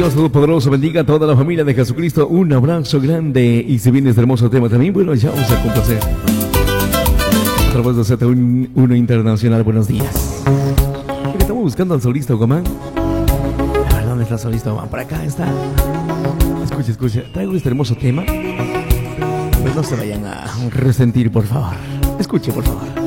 Dios Todopoderoso bendiga a toda la familia de Jesucristo. Un abrazo grande. Y si viene este hermoso tema también, bueno, ya vamos a complacer. A través de Z1 Internacional, buenos días. Porque estamos buscando al solista Guamán. A ver, ¿dónde está el solista Guamán? Por acá está. Escucha, escucha. Traigo este hermoso tema. Pues no se vayan a resentir, por favor. Escuche, por favor.